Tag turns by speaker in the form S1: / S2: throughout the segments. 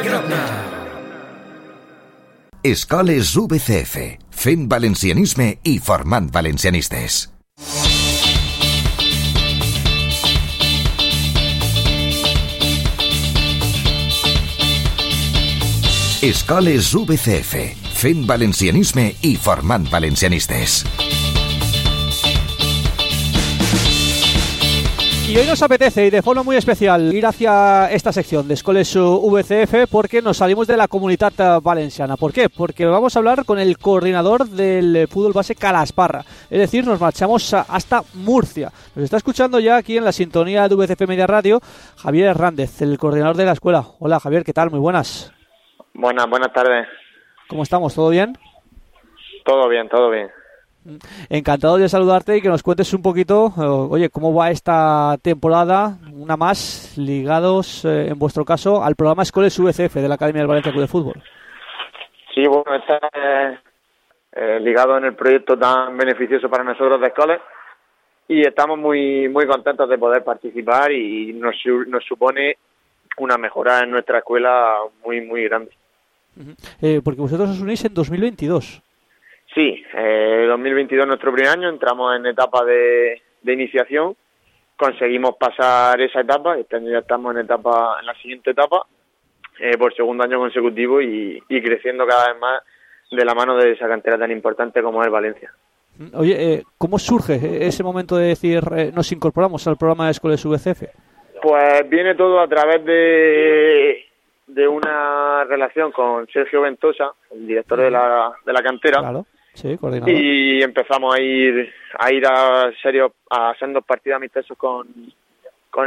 S1: Escoles VCF, fent valencianisme i formant valencianistes. Escoles VCF, fent valencianisme i formant valencianistes.
S2: Y hoy nos apetece, y de forma muy especial, ir hacia esta sección de Escoles VCF porque nos salimos de la Comunitat Valenciana. ¿Por qué? Porque vamos a hablar con el coordinador del fútbol base Calasparra. Es decir, nos marchamos hasta Murcia. Nos está escuchando ya aquí en la sintonía de VCF Media Radio Javier Hernández, el coordinador de la escuela. Hola Javier, ¿qué tal? Muy buenas.
S3: Buenas tardes.
S2: ¿Cómo estamos? ¿Todo bien?
S3: Todo bien.
S2: Encantado de saludarte y que nos cuentes un poquito, oye, cómo va esta temporada, una más, ligados, en vuestro caso, al programa Escoles VCF de la Academia del Valencia Club de Fútbol.
S3: Sí, bueno, está ligado en el proyecto tan beneficioso para nosotros de Escoles y estamos muy contentos de poder participar y nos supone una mejora en nuestra escuela muy grande.
S2: Porque vosotros os unís en 2022.
S3: Sí, 2022 nuestro primer año, entramos en etapa de iniciación, conseguimos pasar esa etapa, este año ya estamos en la siguiente etapa, por segundo año consecutivo y creciendo cada vez más de la mano de esa cantera tan importante como es Valencia.
S2: Oye, ¿cómo surge ese momento de decir nos incorporamos al programa de Escoles VCF?
S3: Pues viene todo a través de una relación con Sergio Ventosa, el director de la cantera.
S2: Claro. Sí, coordinador.
S3: Y empezamos a ir a sendos partidos amistosos con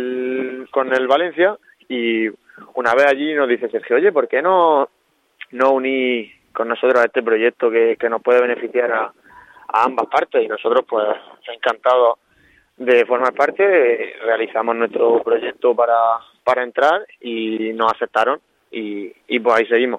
S3: el Valencia y una vez allí nos dice Sergio, oye, ¿por qué no unir con nosotros a este proyecto que nos puede beneficiar a ambas partes? Y nosotros pues encantados de formar parte, realizamos nuestro proyecto para entrar y nos aceptaron y pues ahí seguimos.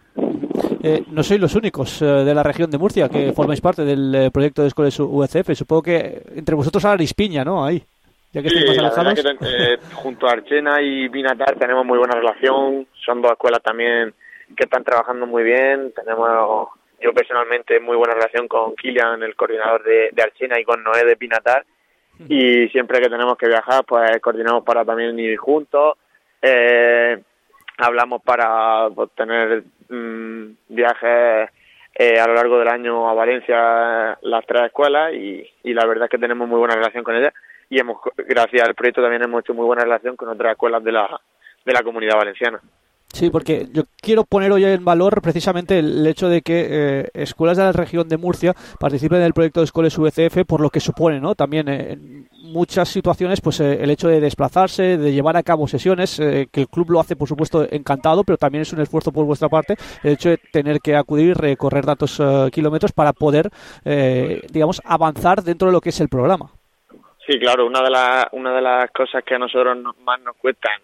S2: No sois los únicos de la región de Murcia que formáis parte del proyecto de Escoles VCF. Supongo que entre vosotros ahora Ispiña, ¿no? Ahí, ya que estáis más alejados.
S3: La verdad que junto a Archena y Binatar tenemos muy buena relación. Son dos escuelas también que están trabajando muy bien. Yo personalmente muy buena relación con Kilian, el coordinador de Archena, y con Noé de Binatar. Y siempre que tenemos que viajar, pues coordinamos para también ir juntos. Hablamos para tener viajes a lo largo del año a Valencia, las tres escuelas, y la verdad es que tenemos muy buena relación con ellas y gracias al proyecto también hemos hecho muy buena relación con otras escuelas de la Comunidad Valenciana. Sí,
S2: porque yo quiero poner hoy en valor precisamente el hecho de que escuelas de la región de Murcia participen del proyecto de Escoles VCF por lo que supone, ¿no? También en muchas situaciones pues el hecho de desplazarse, de llevar a cabo sesiones, que el club lo hace por supuesto encantado, pero también es un esfuerzo por vuestra parte el hecho de tener que acudir, recorrer tantos kilómetros para poder, digamos, avanzar dentro de lo que es el programa.
S3: Sí, claro, una de las cosas que a nosotros más nos cuestan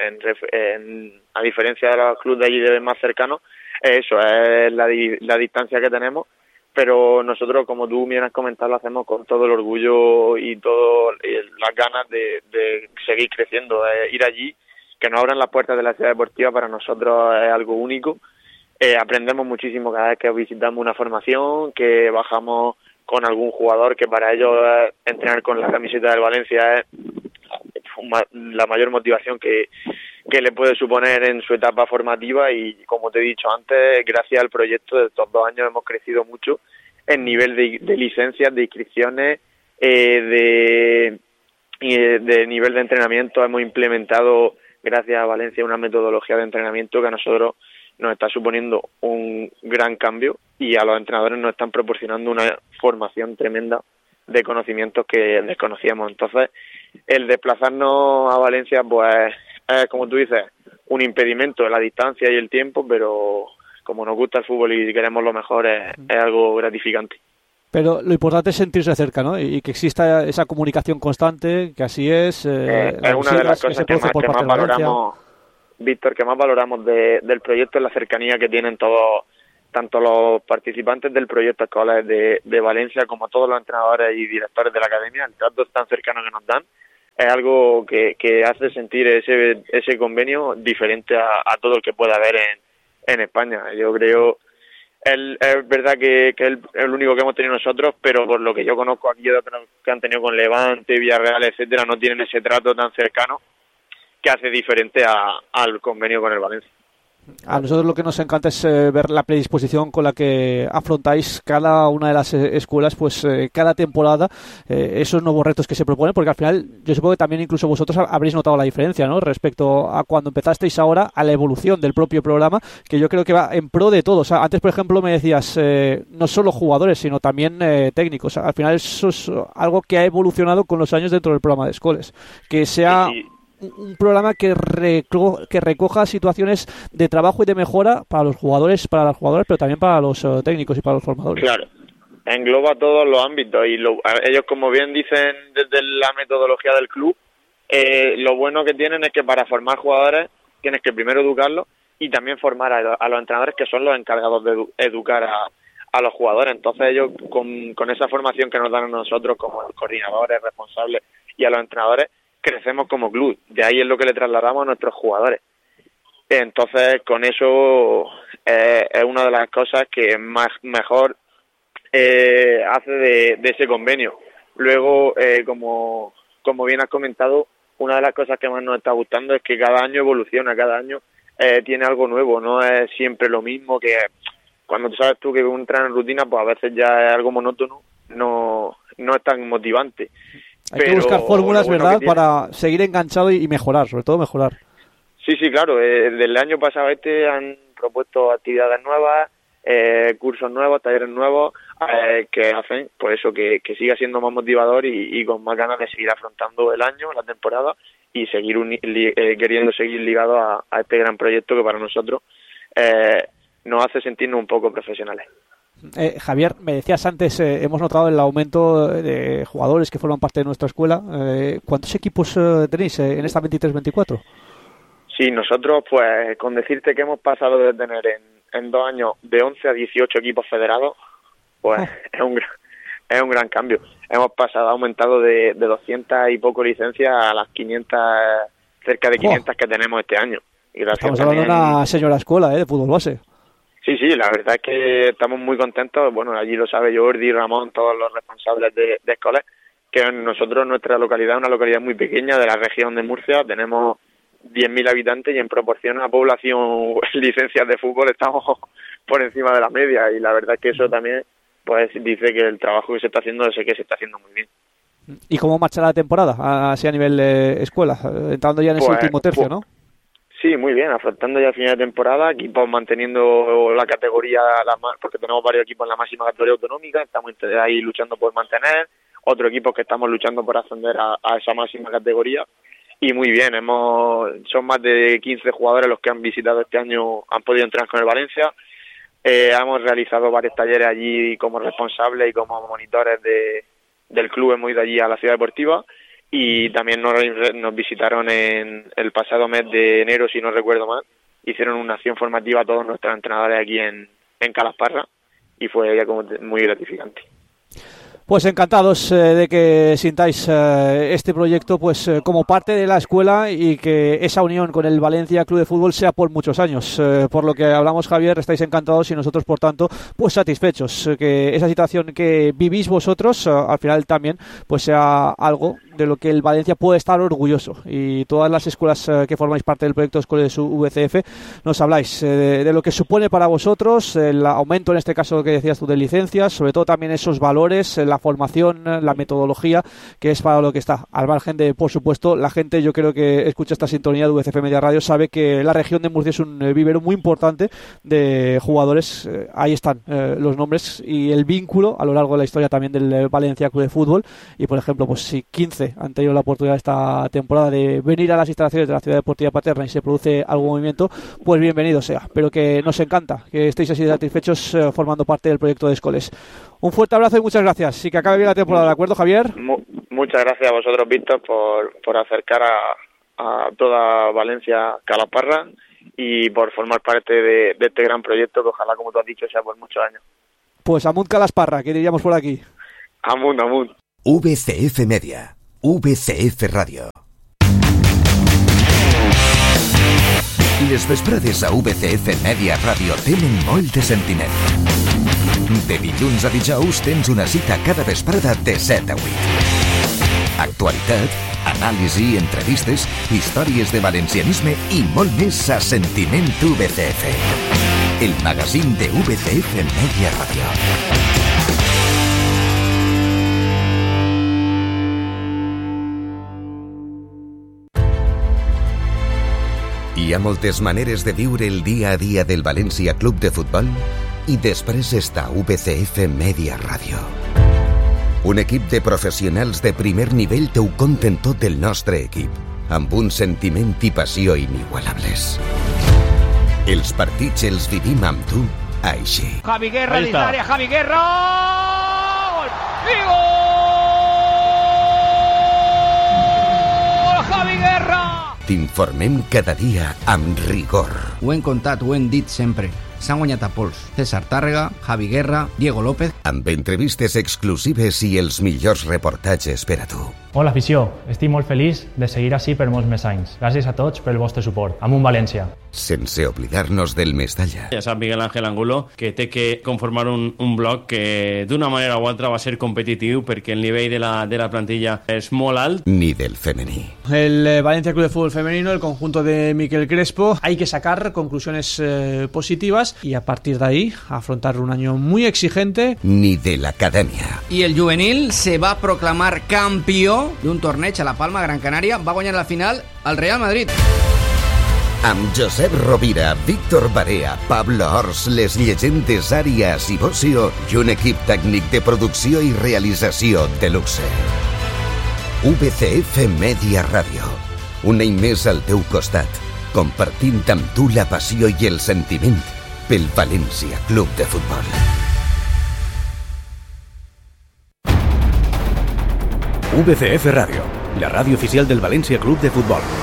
S3: a diferencia de los clubes de allí de más cercanos, es la distancia que tenemos, pero nosotros, como tú bien has comentado, lo hacemos con todo el orgullo y todas las ganas de seguir creciendo, de ir allí, que nos abran las puertas de la ciudad deportiva. Para nosotros es algo único. Aprendemos muchísimo cada vez que visitamos una formación, que bajamos con algún jugador, que para ellos entrenar con la camiseta del Valencia es la mayor motivación que le puede suponer en su etapa formativa. Y como te he dicho antes, gracias al proyecto de estos 2 años hemos crecido mucho en nivel de licencias, de inscripciones, de nivel de entrenamiento. Hemos implementado, gracias a Valencia, una metodología de entrenamiento que a nosotros nos está suponiendo un gran cambio y a los entrenadores nos están proporcionando una formación tremenda de conocimientos que desconocíamos. Entonces, el desplazarnos a Valencia, pues, es, como tú dices, un impedimento de la distancia y el tiempo, pero como nos gusta el fútbol y queremos lo mejor, es algo gratificante.
S2: Pero lo importante es sentirse cerca, ¿no? Y que exista esa comunicación constante, que así es.
S3: Es una de las cosas que más valoramos, Víctor, que más valoramos del proyecto, es la cercanía que tienen todos, tanto los participantes del proyecto Escoles de Valencia como todos los entrenadores y directores de la academia. El trato tan cercano que nos dan es algo que hace sentir ese convenio diferente a todo el que pueda haber en España. Yo creo, es verdad que es el único que hemos tenido nosotros, pero por lo que yo conozco aquí de otros que han tenido con Levante, Villarreal, etcétera, no tienen ese trato tan cercano que hace diferente al convenio con el Valencia.
S2: A nosotros lo que nos encanta es ver la predisposición con la que afrontáis cada una de las escuelas, pues cada temporada, esos nuevos retos que se proponen, porque al final yo supongo que también incluso vosotros habréis notado la diferencia, ¿no?, respecto a cuando empezasteis ahora, a la evolución del propio programa, que yo creo que va en pro de todos. O sea, antes, por ejemplo, me decías no solo jugadores, sino también técnicos. Al final eso es algo que ha evolucionado con los años dentro del programa de escuelas, que sea...
S3: Sí.
S2: Un programa que recoja situaciones de trabajo y de mejora para los jugadores, pero también para los técnicos y para los formadores.
S3: Claro, engloba todos los ámbitos y ellos, como bien dicen desde la metodología del club, lo bueno que tienen es que para formar jugadores tienes que primero educarlos y también formar a los entrenadores, que son los encargados de educar a los jugadores. Entonces ellos, con esa formación que nos dan a nosotros como coordinadores, responsables y a los entrenadores, crecemos como club. De ahí es lo que le trasladamos a nuestros jugadores. Entonces, con eso es una de las cosas que mejor hace de ese convenio. Luego, como bien has comentado, una de las cosas que más nos está gustando es que cada año evoluciona, cada año tiene algo nuevo, no es siempre lo mismo, que cuando tú sabes tú que entrar en rutina, pues a veces ya es algo monótono, no es tan motivante.
S2: Hay que buscar fórmulas, ¿verdad?, para seguir enganchado y mejorar, sobre todo mejorar.
S3: Sí, claro. Desde el año pasado han propuesto actividades nuevas, cursos nuevos, talleres nuevos, que hacen pues eso, que siga siendo más motivador y con más ganas de seguir afrontando el año, la temporada, y seguir queriendo seguir ligado a este gran proyecto que para nosotros nos hace sentirnos un poco profesionales.
S2: Javier, me decías antes, hemos notado el aumento de jugadores que forman parte de nuestra escuela. ¿Cuántos equipos tenéis en esta 23-24?
S3: Sí, nosotros, pues, con decirte que hemos pasado de tener en 2 años de 11 a 18 equipos federados, pues es un gran cambio. Hemos aumentado de 200 y poco licencias a las 500, cerca de 500 que tenemos este año. Y
S2: estamos hablando de una señora escuela de fútbol base.
S3: Sí, la verdad es que estamos muy contentos. Bueno, allí lo sabe Jordi, Ramón, todos los responsables de escuelas, que nosotros, nuestra localidad, es una localidad muy pequeña de la región de Murcia, tenemos 10.000 habitantes y en proporción a la población licencias de fútbol estamos por encima de la media, y la verdad es que eso también pues dice que el trabajo que se está haciendo, sé que se está haciendo muy bien.
S2: ¿Y cómo marcha la temporada, así a nivel escuela, entrando ya en ese último tercio, no?
S3: Sí, muy bien, afrontando ya el final de temporada, equipos manteniendo la categoría, porque tenemos varios equipos en la máxima categoría autonómica, estamos ahí luchando por mantener, otros equipos que estamos luchando por ascender a esa máxima categoría, y muy bien, son más de 15 jugadores los que han visitado este año, han podido entrenar con el Valencia, hemos realizado varios talleres allí como responsables y como monitores del club, hemos ido allí a la ciudad deportiva, y también nos visitaron en el pasado mes de enero, si no recuerdo mal, hicieron una acción formativa a todos nuestros entrenadores aquí en Calasparra, y fue ya como muy gratificante.
S2: Pues encantados de que sintáis este proyecto pues como parte de la escuela, y que esa unión con el Valencia Club de Fútbol sea por muchos años. Por lo que hablamos, Javier, estáis encantados y nosotros, por tanto, pues satisfechos. Que esa situación que vivís vosotros al final también pues sea algo de lo que el Valencia puede estar orgulloso, y todas las escuelas que formáis parte del proyecto Escuela de su VCF nos habláis de lo que supone para vosotros el aumento, en este caso que decías tú, de licencias, sobre todo también esos valores, la formación, la metodología, que es para lo que está, al margen de, por supuesto, la gente, yo creo que escucha esta sintonía de VCF Media Radio, sabe que la región de Murcia es un vivero muy importante de jugadores. Ahí están los nombres y el vínculo a lo largo de la historia también del Valencia Club de Fútbol, y por ejemplo, pues si 15 han tenido la oportunidad esta temporada de venir a las instalaciones de la Ciudad Deportiva Paterna y se produce algún movimiento, pues bienvenido sea, pero que nos encanta que estéis así satisfechos formando parte del proyecto de Escoles. Un fuerte abrazo y muchas gracias, y que acabe bien la temporada, ¿de acuerdo, Javier?
S3: Muchas gracias a vosotros, Víctor, por acercar a toda Valencia Calasparra y por formar parte de este gran proyecto que ojalá, como tú has dicho, sea por muchos años.
S2: Pues Amunt Calasparra, que diríamos por aquí.
S3: Amunt.
S1: VCF Media. VCF Ràdio. Les vesprades a VCF Media Ràdio tenen molt de sentiment. De dilluns a dijous tens una cita cada vesprada de 7 a 8. Actualitat, anàlisi, entrevistes, històries de valencianisme i molt més a Sentiment VCF. El magazín de VCF Media Ràdio. Hi ha moltes maneres de viure el dia a dia del València Club de Futbol i després està VCF Media Ràdio. Un equip de professionals de primer nivell t'ho conten tot el nostre equip, amb un sentiment i passió inigualables. Els partits els vivim amb tu així.
S4: Javi Guerra dins l'àrea, Javi Guerra! Gol! I gol! Javi Guerra!
S1: T'informem cada dia amb rigor.
S5: Ho hem contat, ho hem dit sempre. S'han guanyat a pols. César Tàrrega, Javi Guerra, Diego López.
S1: Amb entrevistes exclusives i els millors reportatges per a tu.
S6: Hola, afició. Estic molt feliç de seguir així per molts més anys. Gràcies a tots pel vostre suport. Amunt València.
S1: Sense oblidar-nos del Mestalla.
S7: Ja sap Miguel Ángel Angulo que té que conformar un bloc que d'una manera o altra va ser competitiu perquè el nivell de la plantilla és molt alt.
S1: Ni del femení.
S2: El Valencia Club de Fútbol Femenino, el conjunto de Miquel Crespo, hay que sacar conclusiones positivas y a partir de ahí afrontar un año muy exigente.
S1: Ni de la academia.
S5: I el juvenil se va proclamar campió d'un torneig a la Palma, Gran Canària. Va guanyar la final al Real Madrid.
S1: Amb Josep Rovira, Víctor Barea, Pablo Ors, les llegendes Àrias i Bocio i un equip tècnic de producció i realització de luxe. VCF Media Ràdio. Un any més al teu costat, compartint amb tu la passió i el sentiment pel València Club de Futbol.
S8: VCF Radio, la radio oficial del Valencia Club de Fútbol.